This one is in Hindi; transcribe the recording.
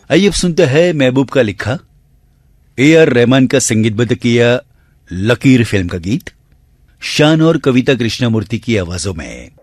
आइए अब सुनते हैं महबूब का लिखा, AR रहमान का संगीतबद्ध किया लकीर फिल्म का गीत, शान और कविता कृष्णमूर्ति की आवाजों में।